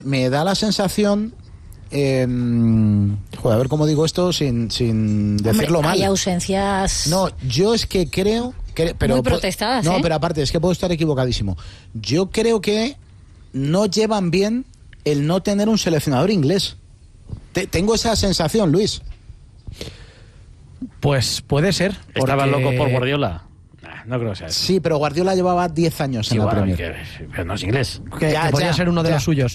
Me da la sensación... a ver cómo digo esto sin decirlo mal. Hay ausencias... No, yo es que creo... pero, muy protestadas, no, pero aparte, es que puedo estar equivocadísimo. Yo creo que no llevan bien el no tener un seleccionador inglés. Tengo esa sensación, Luis. Pues puede ser. ¿Estaban locos por Guardiola? No creo que sea eso. Sí, pero Guardiola llevaba 10 años en la Premier. Pero no es inglés. Que podría ser uno de los suyos.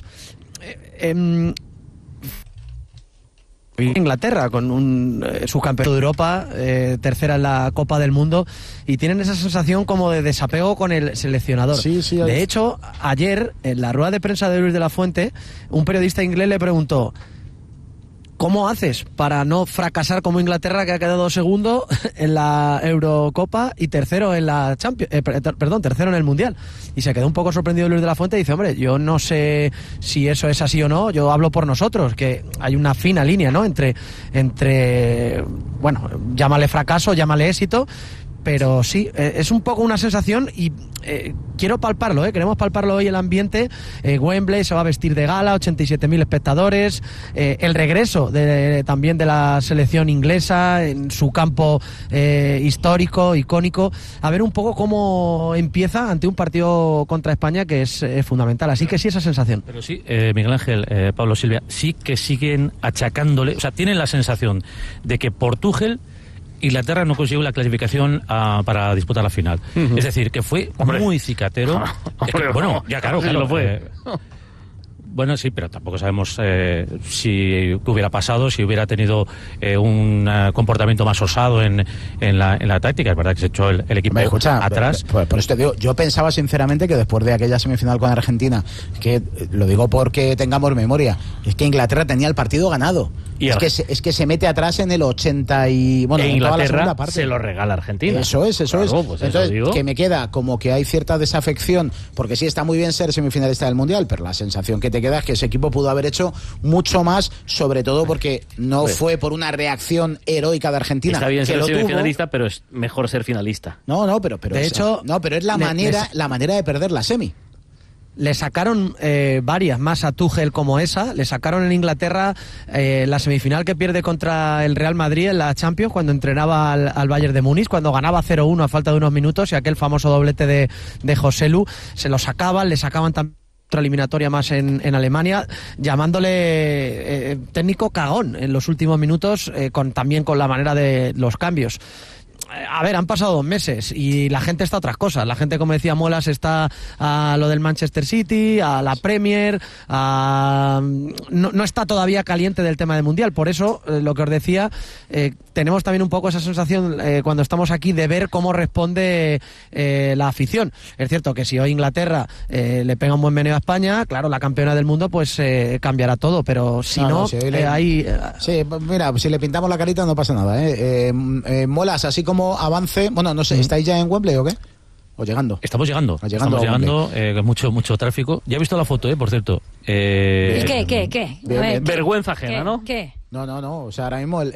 Inglaterra con un subcampeón de Europa, tercera en la Copa del Mundo, y tienen esa sensación como de desapego con el seleccionador. De hecho, ayer en la rueda de prensa de Luis de la Fuente, un periodista inglés le preguntó: ¿cómo haces para no fracasar como Inglaterra, que ha quedado segundo en la Eurocopa y tercero en la tercero en el Mundial? Y se quedó un poco sorprendido Luis de la Fuente y dice: hombre, yo no sé si eso es así o no, yo hablo por nosotros, que hay una fina línea, ¿no? Entre bueno, llámale fracaso, llámale éxito, pero sí, es un poco una sensación y quiero palparlo, queremos palparlo hoy. El ambiente, Wembley se va a vestir de gala, 87.000 espectadores, el regreso también de la selección inglesa en su campo histórico, icónico, a ver un poco cómo empieza ante un partido contra España que es fundamental, así que sí, esa sensación. Pero sí, Miguel Ángel, Pablo, Silvia, sí que siguen achacándole, o sea, tienen la sensación de que por Tuchel Inglaterra no consiguió la clasificación para disputar la final. Es decir, que fue muy cicatero. Bueno, ya claro, lo fue. Bueno, sí, pero tampoco sabemos si hubiera pasado, si hubiera tenido un comportamiento más osado en la táctica. Es verdad que se echó el equipo atrás. Por esto digo, yo pensaba sinceramente que después de aquella semifinal con Argentina, que lo digo porque tengamos memoria, es que Inglaterra tenía el partido ganado. Y es que se mete atrás en el 80 y... Bueno, e en toda la Inglaterra segunda parte. Se lo regala a Argentina. Eso es. Pues entonces, que me queda como que hay cierta desafección, porque sí está muy bien ser semifinalista del Mundial, pero la sensación que te queda es que ese equipo pudo haber hecho mucho más, sobre todo porque no fue por una reacción heroica de Argentina. Está bien ser semifinalista, pero es mejor ser finalista. No, pero de hecho, pero es la manera de perder la semi. Le sacaron varias más a Tuchel como esa. Le sacaron en Inglaterra la semifinal que pierde contra el Real Madrid en la Champions, cuando entrenaba al Bayern de Múnich, cuando ganaba 0-1 a falta de unos minutos, y aquel famoso doblete de Joselu. Se lo sacaban, le sacaban también otra eliminatoria más en Alemania, llamándole técnico cagón en los últimos minutos, también con la manera de los cambios. A ver, han pasado 2 meses y la gente está a otras cosas. La gente, como decía Molas, está a lo del Manchester City, a la Premier, no está todavía caliente del tema del Mundial. Por eso, lo que os decía, tenemos también un poco esa sensación cuando estamos aquí de ver cómo responde la afición. Es cierto que si hoy Inglaterra le pega un buen meneo a España, claro, la campeona del mundo, pues cambiará todo, pero si Sí, mira, si le pintamos la carita no pasa nada, Molas, así como avance, bueno, no sé, ¿estáis ya en Wembley o qué? ¿O llegando? Estamos llegando, mucho tráfico. Ya he visto la foto, por cierto. ¿Qué? Bien. Vergüenza ajena, ¿no? ¿Qué? No, o sea, ahora mismo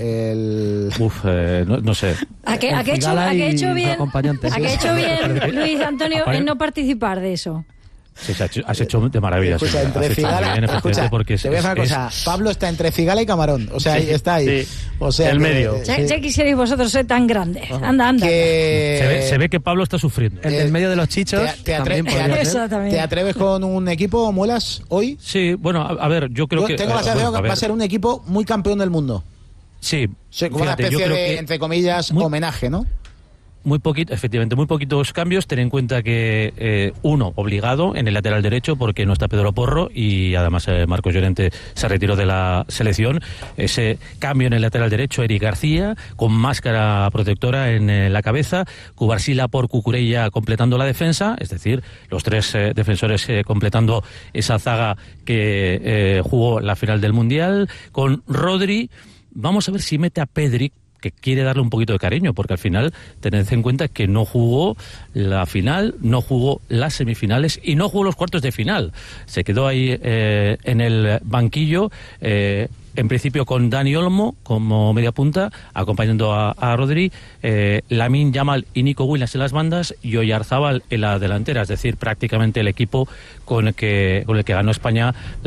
no sé. ¿A qué ha hecho bien Luis Antonio en no participar de eso? Sí, has hecho de maravilla. Escucha, entre Cigala, porque te voy a decir una cosa. Pablo está entre Cigala y Camarón. O sea, ahí está ahí. Sí. O sea, el medio. Ya quisierais vosotros ser tan grandes. Anda. Se ve que Pablo está sufriendo. En el medio de los chichos. ¿Te atreves con un equipo, Muelas, hoy? Sí, bueno, a ver, yo creo que... Tengo la sensación que va a ser un equipo muy campeón del mundo. Sí. Como una especie de, entre comillas, homenaje, ¿no? Muy poquitos cambios. Ten en cuenta que uno obligado en el lateral derecho, porque no está Pedro Porro, y además Marcos Llorente se retiró de la selección. Ese cambio en el lateral derecho, Eric García con máscara protectora en la cabeza, Cubarsila por Cucurella completando la defensa, es decir, los 3 defensores completando esa zaga que jugó la final del Mundial, con Rodri. Vamos a ver si mete a Pedri, que quiere darle un poquito de cariño, porque al final tened en cuenta que no jugó la final, no jugó las semifinales y no jugó los cuartos de final. Se quedó ahí en el banquillo, en principio con Dani Olmo como media punta, acompañando a Rodri, Lamine Yamal y Nico Williams en las bandas y Oyarzábal en la delantera, es decir, prácticamente el equipo con el que ganó España